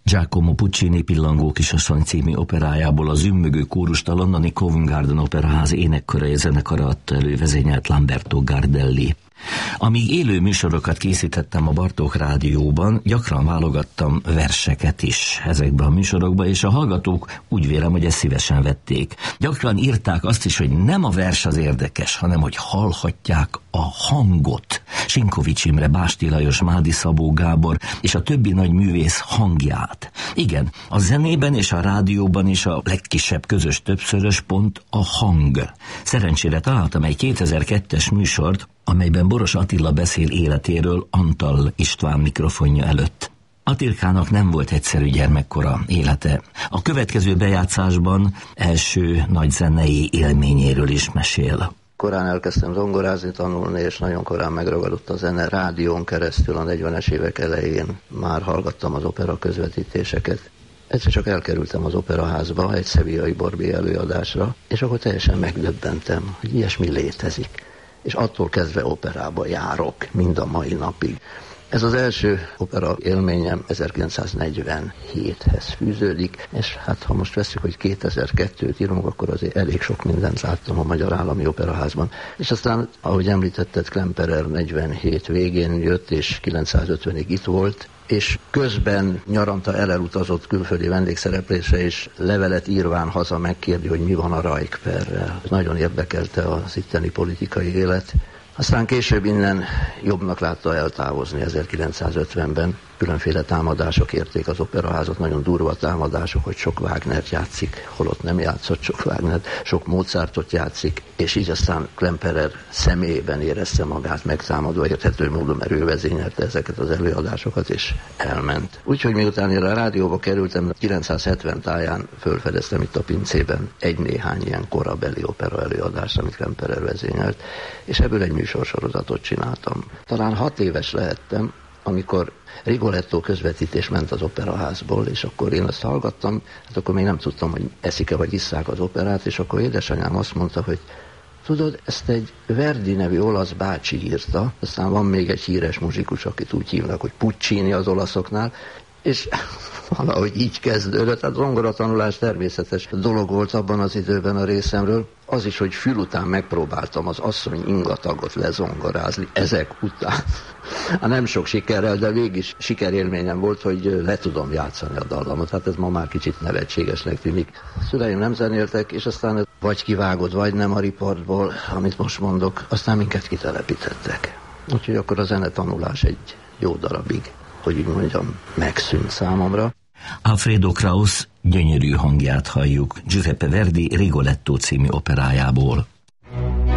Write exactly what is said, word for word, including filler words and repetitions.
Giacomo Puccini Pillangó kisasszony című operájából a zümmögő kórust a londoni Covent Garden Operaház énekkara zenekara adta elő, vezényelt Lamberto Gardelli. Amíg élő műsorokat készítettem a Bartók Rádióban, gyakran válogattam verseket is ezekbe a műsorokba, és a hallgatók úgy vélem, hogy ezt szívesen vették. Gyakran írták azt is, hogy nem a vers az érdekes, hanem hogy hallhatják a hangot. Sinkovics Imre, Básti Lajos, Mádi Szabó Gábor és a többi nagy művész hangját. Igen, a zenében és a rádióban is a legkisebb közös többszörös pont a hang. Szerencsére találtam egy kétezer-kettes műsort, amelyben Boros Attila beszél életéről Antal István mikrofonja előtt. Attilkának nem volt egyszerű gyermekkora élete. A következő bejátszásban első nagy zenei élményéről is mesél. Korán elkezdtem zongorázni, tanulni, és nagyon korán megragadott a zene. Rádión keresztül a negyvenes évek elején már hallgattam az opera közvetítéseket. Egyszer csak elkerültem az operaházba egy sevillai Borbi előadásra, és akkor teljesen megdöbbentem, hogy ilyesmi létezik. És attól kezdve operába járok, mind a mai napig. Ez az első opera élményem ezerkilencszáznegyvenhéthez fűződik, és hát ha most veszük, hogy kétezer-kettőt írunk, akkor azért elég sok mindent láttam a Magyar Állami Operaházban. És aztán, ahogy említetted, Klemperer negyvenhét végén jött, és kilencszázötvenig itt volt, és közben nyaranta elutazott külföldi vendégszereplésre, és levelet írván haza megkérdi, hogy mi van a Rajkperrel. Nagyon érdekelte az itteni politikai élet. Aztán később innen jobbnak látta eltávozni ezerkilencszázötvenben. Különféle támadások érték az operaházat, nagyon durva támadások, hogy sok Wagnert játszik, holott nem játszott sok Wagnert, sok Mozartot játszik, és így aztán Klemperer személyében érezte magát megtámadva, érthető módon, mert ő vezényelte ezeket az előadásokat, és elment. Úgyhogy miután én a rádióba kerültem, kilencszázhetven táján fölfedeztem itt a pincében egy néhány ilyen korabeli opera előadást, amit Klemperer vezényelt, és ebből egy műsorsorozatot csináltam. Talán hat éves lehettem, amikor Rigoletto közvetítés ment az operaházból, és akkor én azt hallgattam, hát akkor még nem tudtam, hogy eszik-e vagy isszák az operát, és akkor édesanyám azt mondta, hogy tudod, ezt egy Verdi nevű olasz bácsi írta, aztán van még egy híres muzsikus, akit úgy hívnak, hogy Puccini az olaszoknál, és valahogy így kezdődött. Hát zongoratanulás természetes dolog volt abban az időben a részemről. Az is, hogy fül után megpróbáltam az asszony ingatagot lezongorázni ezek után. Hát nem sok sikerrel, de mégis sikerélményem volt, hogy le tudom játszani a dallamot. Hát ez ma már kicsit nevetségesnek tűnik. A szüleim nem zenéltek, és aztán vagy kivágod, vagy nem a riportból, amit most mondok, aztán minket kitelepítettek. Úgyhogy akkor a zenetanulás egy jó darabig, hogy úgy mondjam, megszűnt számomra. Alfredo Kraus gyönyörű hangját halljuk Giuseppe Verdi Rigoletto című operájából.